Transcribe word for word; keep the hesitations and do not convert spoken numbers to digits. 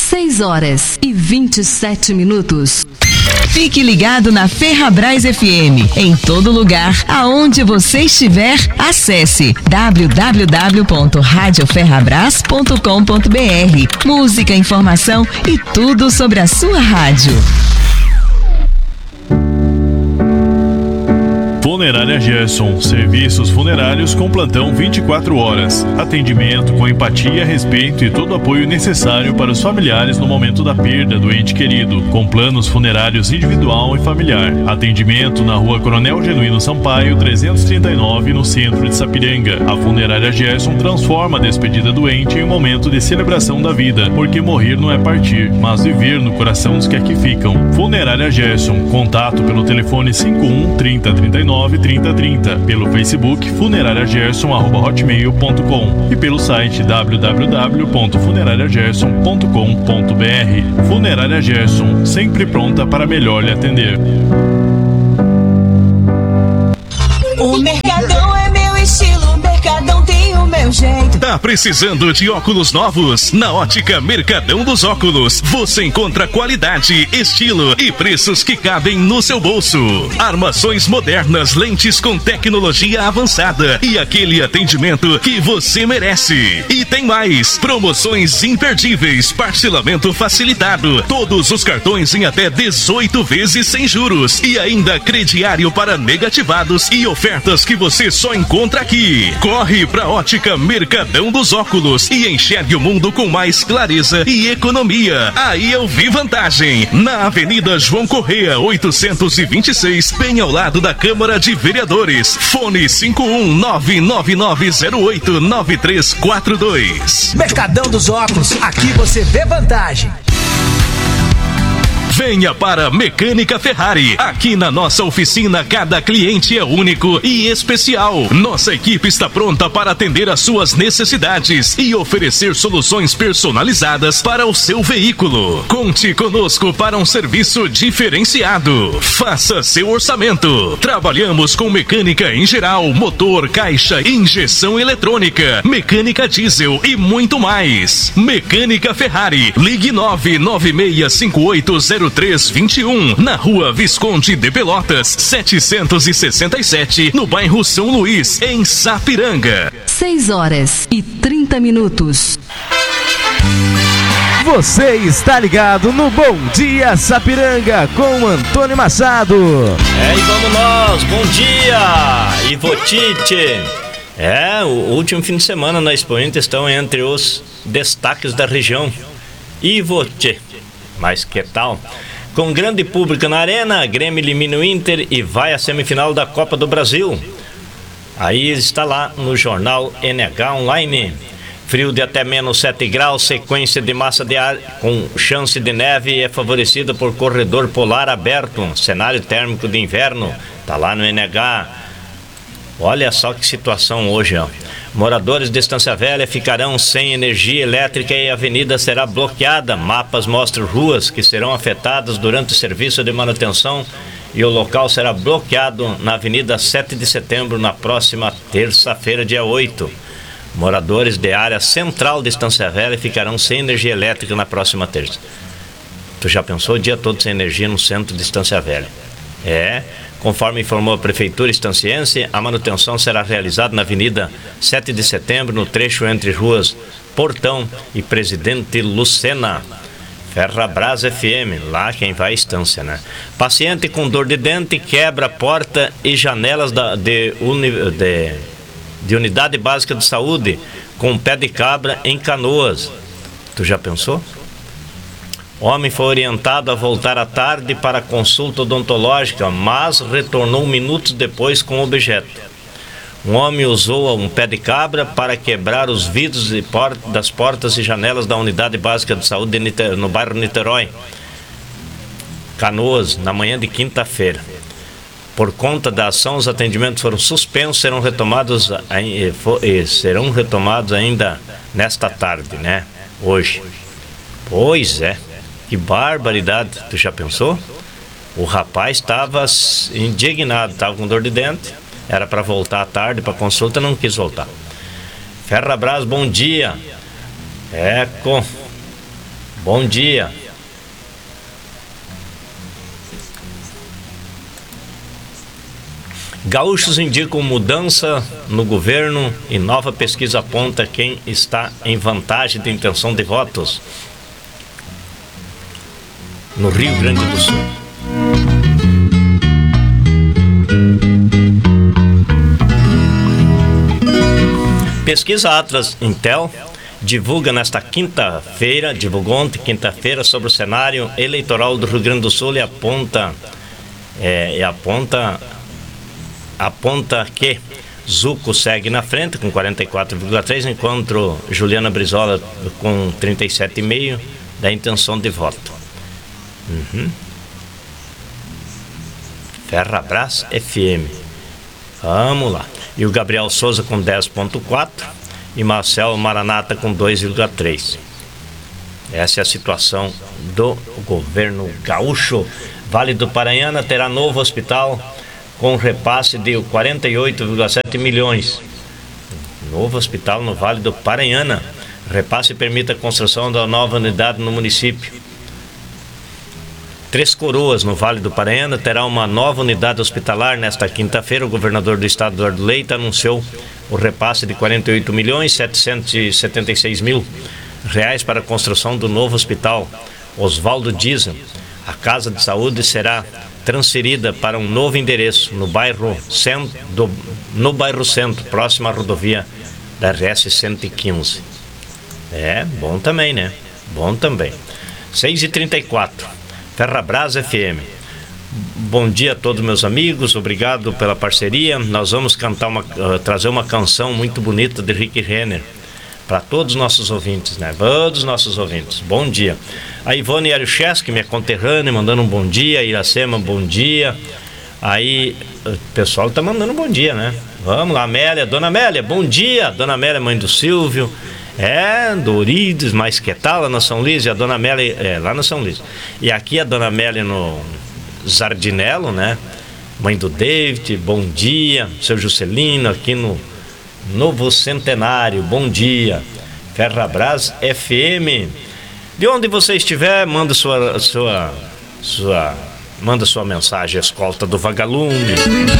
seis horas e vinte e sete minutos. Fique ligado na Ferrabras F M. Em todo lugar, aonde você estiver, acesse w w w ponto rádio ferrabras ponto com ponto b r. Música, informação e tudo sobre a sua rádio. Funerária Gerson, serviços funerários com plantão vinte e quatro horas. Atendimento com empatia, respeito e todo o apoio necessário para os familiares no momento da perda do ente querido, com planos funerários individual e familiar. Atendimento na Rua Coronel Genuíno Sampaio, trezentos e trinta e nove, no centro de Sapiranga. A Funerária Gerson transforma a despedida do ente em um momento de celebração da vida, porque morrer não é partir, mas viver no coração dos que aqui ficam. Funerária Gerson, contato pelo telefone cinco um, trinta, trinta e nove, trinta, trinta, pelo Facebook funerária gerson arroba hotmail ponto com e pelo site w w w ponto funerária gerson ponto com ponto b r. Funerária Gerson, sempre pronta para melhor lhe atender. O Mercadão é meu estilo, o Mercadão tem o meu jeito. Tá precisando de óculos novos? Na Ótica Mercadão dos Óculos, você encontra qualidade, estilo e preços que cabem no seu bolso. Armações modernas, lentes com tecnologia avançada e aquele atendimento que você merece. E tem mais, promoções imperdíveis, parcelamento facilitado, todos os cartões em até dezoito vezes sem juros e ainda crediário para negativados e ofertas que você só encontra aqui. Corre pra Ótica Mercadão dos Óculos e enxergue o mundo com mais clareza e economia. Aí eu vi vantagem. Na Avenida João Correia, oitocentos e vinte e seis, bem ao lado da Câmara de Vereadores. Fone cinco um nove nove nove zero oito nove três quatro dois. Mercadão dos Óculos, aqui você vê vantagem. Venha para Mecânica Ferrari. Aqui na nossa oficina, cada cliente é único e especial. Nossa equipe está pronta para atender às suas necessidades e oferecer soluções personalizadas para o seu veículo. Conte conosco para um serviço diferenciado. Faça seu orçamento. Trabalhamos com mecânica em geral, motor, caixa, injeção eletrônica, mecânica diesel e muito mais. Mecânica Ferrari. Ligue nove nove seis cinco oito zero três dois um, na Rua Visconde de Pelotas, setecentos e sessenta e sete, no bairro São Luís, em Sapiranga. seis horas e trinta minutos. Você está ligado no Bom Dia Sapiranga com Antônio Machado. É, e vamos nós, bom dia, Ivotite. É, o último fim de semana na Expo Inter estão entre os destaques da região. Ivotite. Mas que tal? Com grande público na arena, Grêmio elimina o Inter e vai à semifinal da Copa do Brasil. Aí está lá no jornal N H Online. Frio de até menos sete graus, sequência de massa de ar com chance de neve é favorecida por corredor polar aberto. Cenário térmico de inverno, tá lá no N H. Olha só que situação hoje, ó. Moradores de Estância Velha ficarão sem energia elétrica e a avenida será bloqueada. Mapas mostram ruas que serão afetadas durante o serviço de manutenção e o local será bloqueado na Avenida sete de Setembro na próxima terça-feira, dia oito. Moradores de área central de Estância Velha ficarão sem energia elétrica na próxima terça. Tu já pensou o dia todo sem energia no centro de Estância Velha? É... Conforme informou a Prefeitura Estanciense, a manutenção será realizada na Avenida sete de Setembro, no trecho entre ruas Portão e Presidente Lucena. Ferrabras F M, lá quem vai à Estância, né? Paciente com dor de dente quebra porta e janelas da, de, uni, de, de Unidade Básica de Saúde com pé de cabra em Canoas. Tu já pensou? Homem foi orientado a voltar à tarde para consulta odontológica, mas retornou minutos depois com o objeto. Um homem usou um pé de cabra para quebrar os vidros de porta, das portas e janelas da Unidade Básica de Saúde de Niter, no bairro Niterói, Canoas, na manhã de quinta-feira. Por conta da ação, os atendimentos foram suspensos, serão retomados, serão retomados ainda nesta tarde, né? Hoje. Pois é. Que barbaridade, tu já pensou? O rapaz estava indignado, estava com dor de dente, era para voltar à tarde para consulta, não quis voltar. Ferrabras, bom dia. Eco. Bom dia. Gaúchos indicam mudança no governo e nova pesquisa aponta quem está em vantagem de intenção de votos no Rio Grande do Sul. Pesquisa Atlas Intel divulga nesta quinta-feira, divulgou ontem, quinta-feira, sobre o cenário eleitoral do Rio Grande do Sul e aponta, é, e aponta, aponta que Zuco segue na frente com quarenta e quatro vírgula três, enquanto Juliana Brizola com trinta e sete vírgula cinco da intenção de voto. Uhum. Ferrabras F M. Vamos lá. E o Gabriel Souza com dez vírgula quatro e Marcel Maranata com dois vírgula três. Essa é a situação do governo gaúcho. Vale do Paranhana terá novo hospital com repasse de quarenta e oito vírgula sete milhões. Novo hospital no Vale do Paranhana. Repasse permite a construção da nova unidade no município. Três Coroas, no Vale do Paranhana, terá uma nova unidade hospitalar. Nesta quinta-feira, o governador do estado, Eduardo Leite, anunciou o repasse de quarenta e oito milhões setecentos e setenta e seis mil reais para a construção do novo hospital. Oswaldo Diza, a Casa de Saúde será transferida para um novo endereço no bairro Centro, do, no bairro Centro, próximo à rodovia da R S cento e quinze. É, bom também, né? Bom também. seis e trinta e quatro. Ferrabras F M. Bom dia a todos meus amigos, obrigado pela parceria. Nós vamos cantar uma, uh, trazer uma canção muito bonita de Rick Renner para todos os nossos ouvintes, né? Todos os nossos ouvintes. Bom dia. A Ivone Ariucheski, minha conterrânea, mandando um bom dia. Iracema, bom dia. Aí, o pessoal tá mandando um bom dia, né? Vamos lá, Amélia, Dona Amélia, bom dia. Dona Amélia, mãe do Silvio. É, Dorides, mais que tal, lá na São Luís, e a Dona Amélia, é, lá na São Luís. E aqui a Dona Amélia no Zardinello, né? Mãe do David, bom dia. Seu Juscelino, aqui no Novo Centenário, bom dia. Ferrabras F M. De onde você estiver, manda sua, sua, sua, manda sua mensagem, escolta do vagalume.